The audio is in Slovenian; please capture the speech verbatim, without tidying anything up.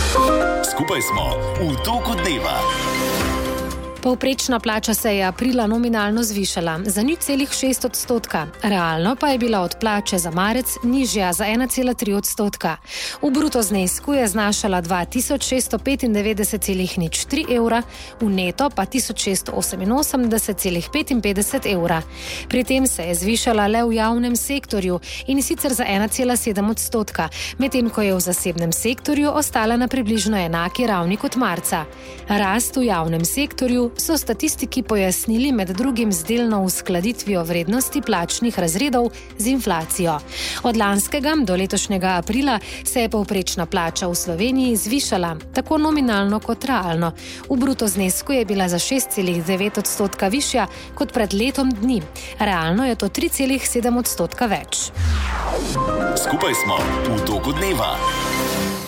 Skupaj smo v toku dneva. Povprečna plača se je aprila nominalno zvišala za nič celih šest odstotka, realno pa je bila od plače za marec nižja za ena cela tri odstotka. V bruto znesku je znašala dva tisoč šeststo petindevetdeset celih nič tri evra, v neto pa tisoč šeststo oseminosemdeset celih petinpetdeset evra. Pri tem se je zvišala le v javnem sektorju in sicer za ena cela sedem odstotka, medtem ko je v zasebnem sektorju ostala na približno enaki ravni kot marca. Rast v javnem sektorju so statistiki pojasnili med drugim z delno uskladitvijo vrednosti plačnih razredov z inflacijo. Od lanskega do letošnjega aprila se je povprečna plača v Sloveniji zvišala, tako nominalno kot realno. V bruto znesku je bila za šest celih devet odstotka višja kot pred letom dni. Realno je to tri celih sedem odstotka več. Skupaj smo v toku dneva.